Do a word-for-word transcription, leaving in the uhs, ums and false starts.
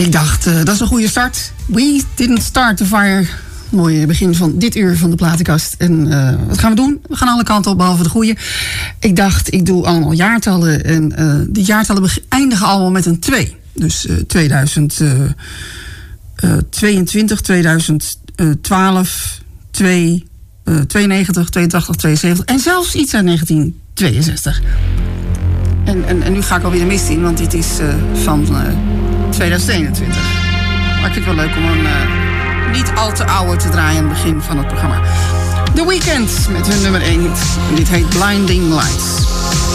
Ik dacht, uh, dat is een goede start. We didn't start the fire. Mooi begin van dit uur van de platenkast. En uh, wat gaan we doen? We gaan alle kanten op, behalve de goede. Ik dacht, ik doe allemaal jaartallen. En uh, die jaartallen eindigen allemaal met een twee. Dus uh, tweeduizend tweeëntwintig, tweeduizend twaalf, twee, uh, tweeënnegentig, tweeëntachtig, tweeënzeventig. En zelfs iets uit negentien tweeënzestig. En, en, en nu ga ik alweer de mist in, want dit is uh, van uh, tweeduizend eenentwintig. Maar ik vind het wel leuk om een uh, niet al te oude te draaien aan het begin van het programma. The Weeknd met hun nummer één hit. En dit heet Blinding Lights.